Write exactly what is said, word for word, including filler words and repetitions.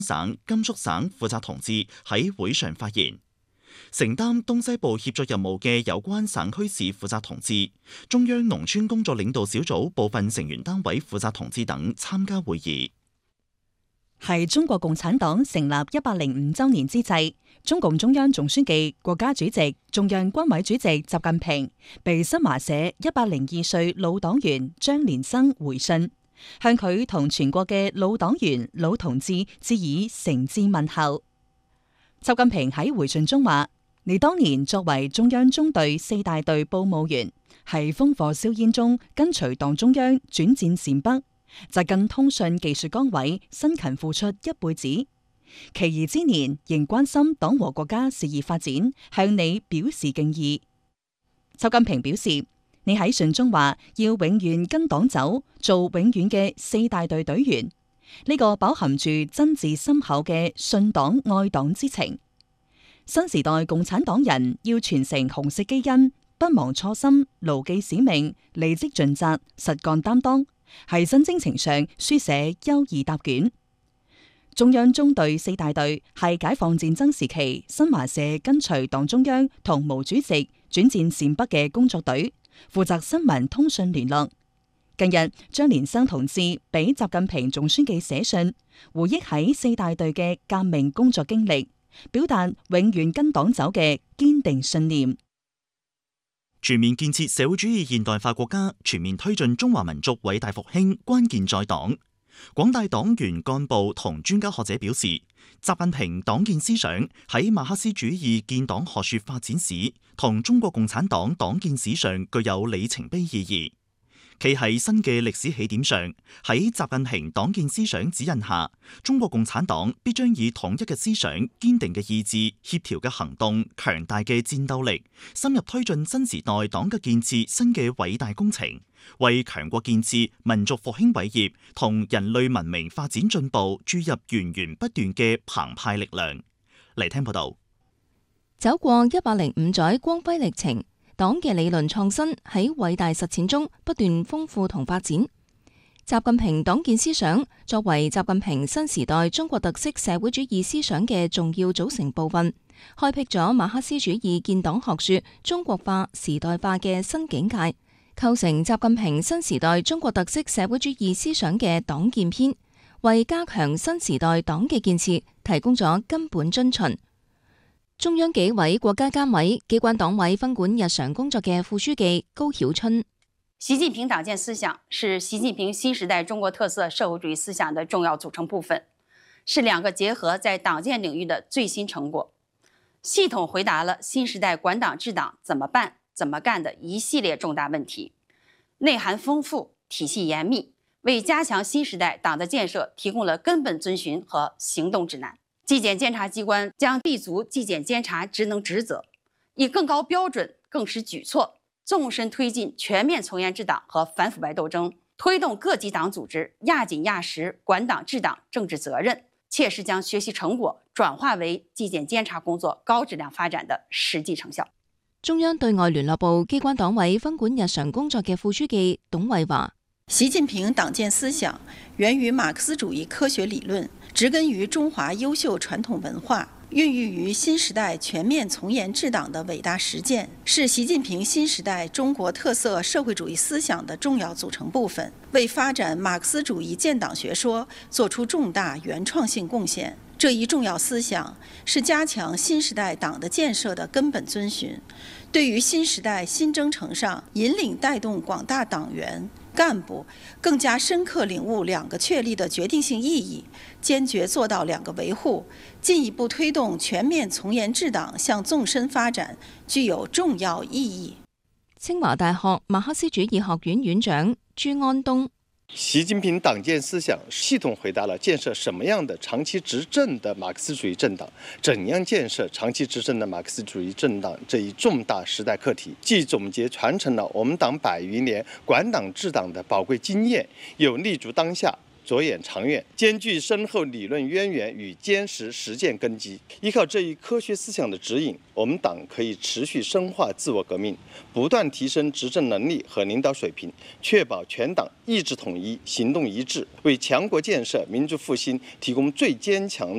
省、甘肅省負責同志喺會上發言。承擔東西部協作任務嘅有關省區市負責同志、中央農村工作領導小組部分成員單位負責同志等參加會議。 係中國共產黨成立一百零五週年之際，中共中央總書記、國家主席、中央軍委主席習近平被新華社一百零二歲老黨員張連生回信，向佢同全國嘅老黨員、老同志致以誠摯問候。習近平喺回信中話：你當年作為中央中隊四大隊報務員，喺烽火硝煙中跟隨黨中央轉戰陝北，扎根通訊技術崗位，辛勤付出一輩子。其餘之年仍關心黨和國家事業發展，向你表示敬意。習近平表示，你喺信中話要永遠跟黨走，做永遠嘅四大隊隊員，呢、這個飽含住真摯深厚嘅信黨愛黨之情。新時代共產黨人要傳承紅色基因，不忘初心，牢記使命，履職盡責，實幹擔當，喺新征程上書寫優異答卷。中央中隊四大隊係解放戰爭時期新華社跟隨黨中央同毛主席轉戰陝北嘅工作隊，負責新聞通訊聯絡。近日，張連生同志俾習近平總書記寫信，回憶喺四大隊嘅革命工作經歷，表達永遠跟黨走嘅堅定信念。 全面建設社會主義現代化國家，全面推進中華民族偉大復興，關鍵在黨。廣大黨員幹部同專家學者表示，習近平黨建思想喺馬克思主義建黨學說發展史同中國共產黨黨建史上具有里程碑意義。企喺新嘅歷史起點上，喺習近平黨建思想指引下，中國共產黨必將以統一嘅思想、堅定嘅意志、協調嘅行動、強大嘅戰鬥力，深入推進新時代黨嘅建設新嘅偉大工程，為強國建設、民族復興偉業同人類文明發展進步注入源源不斷嘅澎湃力量。嚟聽報道。 走過一百零五載光輝歷程，黨嘅理論創新喺偉大實踐中不斷豐富同發展。習近平黨建思想作為習近平新時代中國特色社會主義思想嘅重要組成部分，開闢咗馬克思主義建黨學說中國化、時代化嘅新境界，構成習近平新時代中國特色社會主義思想嘅黨建篇，為加強新時代黨嘅建設提供咗根本遵循。中央紀委國家監委機關黨委分管日常工作嘅副書記高曉春： 習近平黨建思想是習近平新時代中國特色社會主義思想的重要組成部分，是兩個結合在黨建領域的最新成果，系統回答了新時代管黨治黨怎麼辦、怎麼幹的一系列重大問題，內涵豐富，體系嚴密，為加強新時代黨的建設提供了根本遵循和行動指南。紀檢監察機關將立足紀檢監察職能職責，以更高標準、更實舉措，縱深推進全面從嚴治黨和反腐敗鬥爭，推動各級黨組織壓緊壓實管黨治黨政治責任，切實將學習成果轉化為紀檢監察工作高質量發展的實際成效。 中央對外聯絡部機關黨委分管日常工作嘅副書記董衛華： 習近平黨建思想源於馬克思主義科學理論，植根於中華優秀傳統文化，孕育於新時代全面從嚴治黨的偉大實踐，是習近平新時代中國特色社會主義思想的重要組成部分，為發展馬克思主義建黨學說作出重大原創性貢獻。這一重要思想是加強新時代黨的建設的根本遵循，對於新時代新征程上引領帶動廣大黨員幹部更加深刻領悟兩個確立的決定性意義，堅決做到兩個維護，進一步推動全面從嚴治黨向縱深發展，具有重要意義。 清華大學馬克思主義學院院長朱安東： 習近平黨建思想系統回答了建設什麼樣的長期執政的馬克思主義政黨，怎樣建設長期執政的馬克思主義政黨這一重大時代課題，既總結傳承了我們黨百餘年管黨治黨的寶貴經驗，又立足當下，着眼長遠，兼具深厚理論淵源與堅實實踐根基。依靠這一科學思想的指引，我們黨可以持續深化自我革命，不斷提升執政能力和領導水平，確保全黨意志統一、行動一致，為強國建設、民族復興提供最堅強